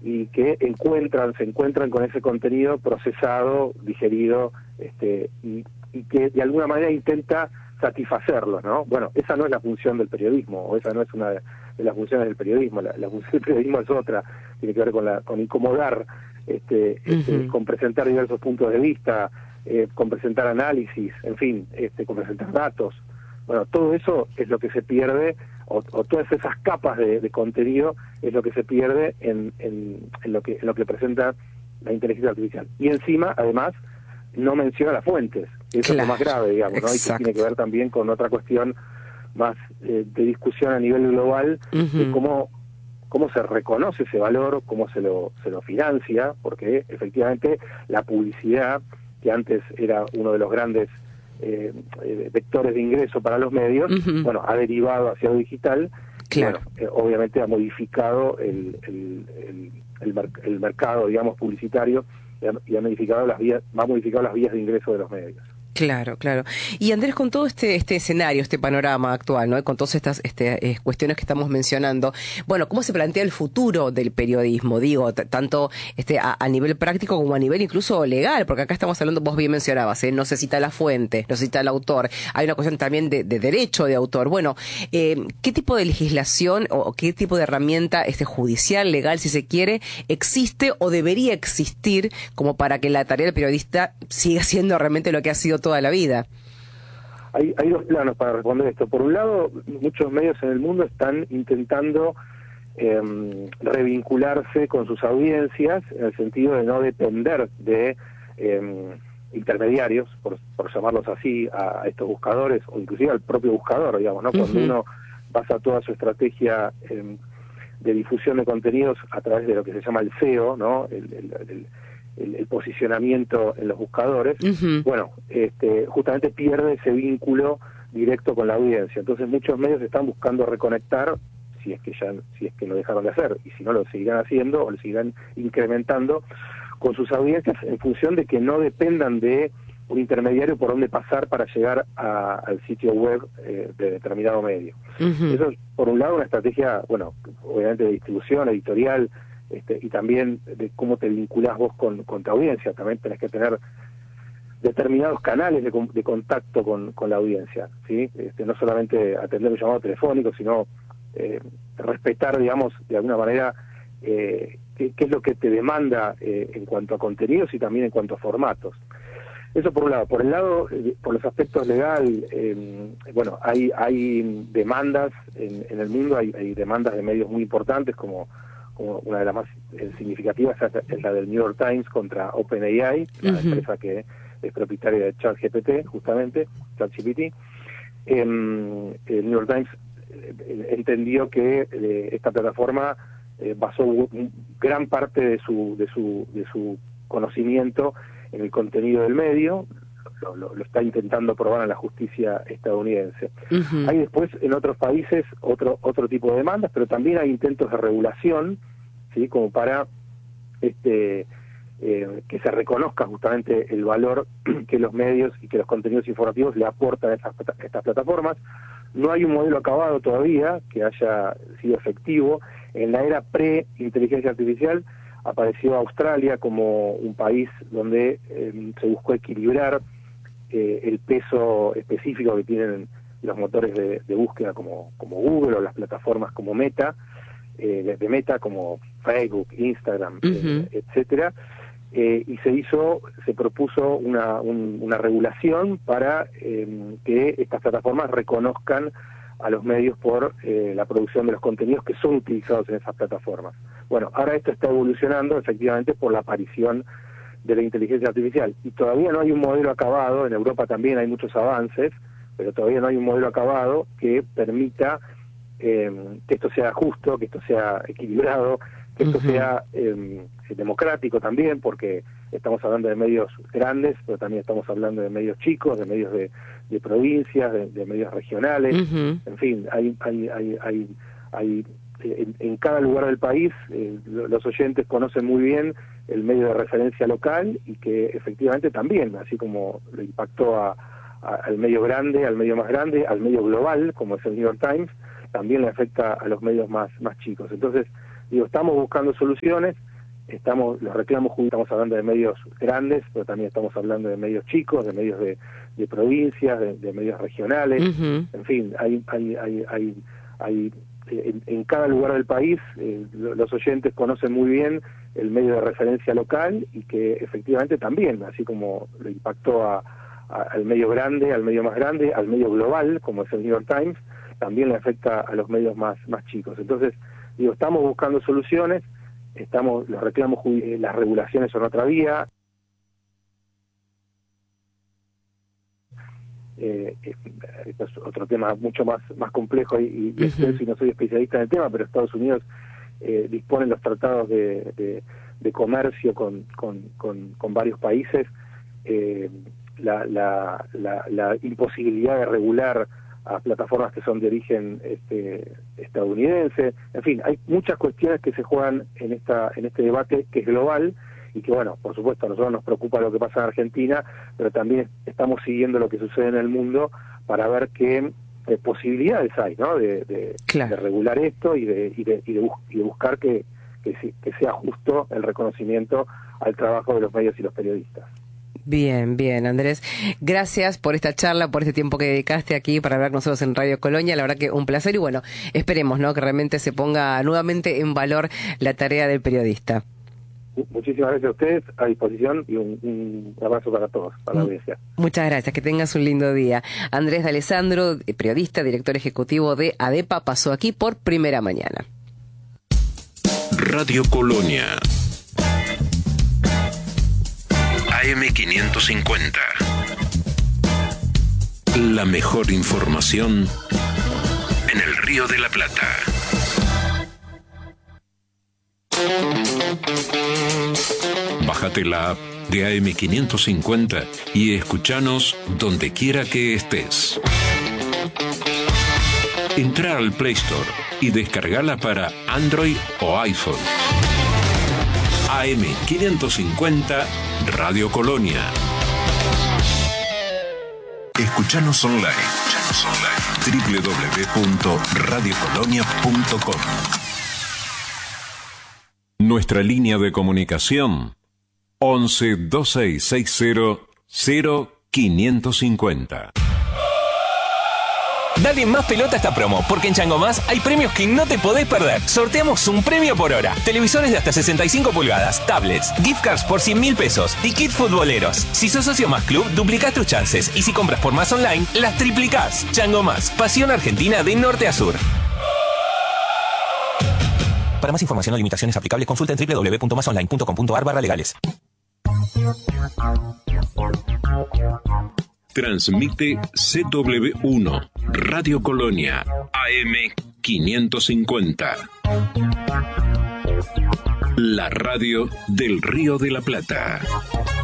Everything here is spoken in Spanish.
y que se encuentran con ese contenido procesado, digerido, y que de alguna manera intenta satisfacerlos, ¿no? Bueno, esa no es la función del periodismo, o esa no es una de las funciones del periodismo. La función del periodismo es otra, tiene que ver con incomodar, con presentar diversos puntos de vista, con presentar análisis, en fin, con presentar datos. Bueno, todo eso es lo que se pierde, o todas esas capas de contenido es lo que se pierde en lo que presenta la inteligencia artificial. Y encima, además, no menciona las fuentes, eso es lo más grave, digamos, ¿no? Y que tiene que ver también con otra cuestión más de discusión a nivel global, de cómo se reconoce ese valor, cómo se lo financia, porque efectivamente la publicidad, que antes era uno de los grandes vectores de ingreso para los medios, bueno, ha derivado hacia lo digital, y bueno, obviamente ha modificado el mercado, digamos, publicitario, y ha modificado las vías de ingreso de los medios. Claro, claro. Y Andrés, con todo este escenario, este panorama actual, ¿no? Con todas estas cuestiones que estamos mencionando, bueno, ¿cómo se plantea el futuro del periodismo? Digo, tanto a nivel práctico como a nivel incluso legal, porque acá estamos hablando, vos bien mencionabas, no se cita la fuente, no se cita el autor, hay una cuestión también de derecho de autor. Bueno, ¿qué tipo de legislación o qué tipo de herramienta judicial, legal, si se quiere, existe o debería existir como para que la tarea del periodista siga siendo realmente lo que ha sido toda la vida? Hay dos planos para responder esto. Por un lado, muchos medios en el mundo están intentando revincularse con sus audiencias, en el sentido de no depender de intermediarios, por llamarlos así, a estos buscadores, o inclusive al propio buscador, digamos, ¿no? Cuando uno basa toda su estrategia de difusión de contenidos a través de lo que se llama el SEO, ¿no? El posicionamiento en los buscadores, bueno, justamente pierde ese vínculo directo con la audiencia. Entonces muchos medios están buscando reconectar, si es que lo dejaron de hacer, y si no lo seguirán haciendo o lo seguirán incrementando con sus audiencias, en función de que no dependan de un intermediario por donde pasar para llegar al sitio web de determinado medio. Eso es, por un lado, una estrategia, bueno, obviamente de distribución, editorial, y también de cómo te vinculás vos con tu audiencia. También tenés que tener determinados canales de contacto con la audiencia, ¿sí? No solamente atender un llamado telefónico, sino respetar, digamos, de alguna manera qué es lo que te demanda en cuanto a contenidos y también en cuanto a formatos. Eso por un lado. Por el lado, por los aspectos legales, bueno, hay demandas en el mundo, hay demandas de medios muy importantes, como una de las más significativas es la del New York Times contra OpenAI, la empresa que es propietaria de ChatGPT, justamente, ChatGPT. El New York Times entendió que esta plataforma basó gran parte de su conocimiento en el contenido del medio. Lo está intentando probar en la justicia estadounidense. Hay después en otros países otro tipo de demandas, pero también hay intentos de regulación, ¿sí? Como para que se reconozca justamente el valor que los medios y que los contenidos informativos le aportan a estas plataformas. No hay un modelo acabado todavía que haya sido efectivo. En la era pre-inteligencia artificial apareció Australia como un país donde se buscó equilibrar el peso específico que tienen los motores de búsqueda como Google, o las plataformas como Meta, de Meta como Facebook, Instagram, etcétera, y se propuso una regulación para que estas plataformas reconozcan a los medios por la producción de los contenidos que son utilizados en esas plataformas. Bueno, ahora esto está evolucionando efectivamente por la aparición de la inteligencia artificial, y todavía no hay un modelo acabado. En Europa también hay muchos avances, pero todavía no hay un modelo acabado que permita que esto sea justo, que esto sea equilibrado, que esto sea democrático también, porque estamos hablando de medios grandes, pero también estamos hablando de medios chicos, de medios de provincias, de medios regionales. En fin, hay en cada lugar del país, los oyentes conocen muy bien el medio de referencia local, y que efectivamente también, así como lo impactó al medio grande, al medio más grande, al medio global, como es el New York Times, también le afecta a los medios más chicos. Entonces, estamos buscando soluciones. los reclamos estamos hablando de medios grandes, pero también estamos hablando de medios chicos, de medios de provincias, de medios regionales. En fin, hay en cada lugar del país los oyentes conocen muy bien el medio de referencia local, y que efectivamente también, así como lo impactó al medio grande, al medio más grande, al medio global, como es el New York Times, también le afecta a los medios más chicos. Entonces, digo, estamos buscando soluciones, los reclamos, las regulaciones son otra vía. Esto es otro tema mucho más complejo y no soy especialista en el tema, pero Estados Unidos disponen los tratados de comercio con varios países, la imposibilidad de regular a plataformas que son de origen estadounidense. En fin, hay muchas cuestiones que se juegan en este debate, que es global, y que, bueno, por supuesto a nosotros nos preocupa lo que pasa en Argentina, pero también estamos siguiendo lo que sucede en el mundo para ver qué posibilidades hay, ¿no?, de regular esto y de buscar que sea justo el reconocimiento al trabajo de los medios y los periodistas. Bien, Andrés. Gracias por esta charla, por este tiempo que dedicaste aquí para hablar con nosotros en Radio Colonia. La verdad que un placer, y bueno, esperemos, ¿no?, que realmente se ponga nuevamente en valor la tarea del periodista. Muchísimas gracias a ustedes, a disposición, y un abrazo para todos, para la audiencia. Muchas gracias, que tengas un lindo día. Andrés D'Alessandro, periodista, director ejecutivo de ADEPA, pasó aquí por Primera Mañana. Radio Colonia AM550. La mejor información en el Río de la Plata. Bájate la app de AM550 y escúchanos donde quiera que estés. Entra al Play Store y descargala para Android o iPhone. AM550 Radio Colonia. Escuchanos online. www.radiocolonia.com. Nuestra línea de comunicación 11 2660 0550. Dale más pelota a esta promo, porque en Chango Más hay premios que no te podés perder. Sorteamos un premio por hora: televisores de hasta 65 pulgadas, tablets, gift cards por 100.000 pesos y kit futboleros. Si sos socio Más Club, duplicás tus chances, y si compras por Más Online, las triplicás. Chango Más, pasión argentina de norte a sur. Para más información o limitaciones aplicables, consulta en www.masonline.com.ar/legales. Transmite CW1 Radio Colonia AM550. La radio del Río de la Plata.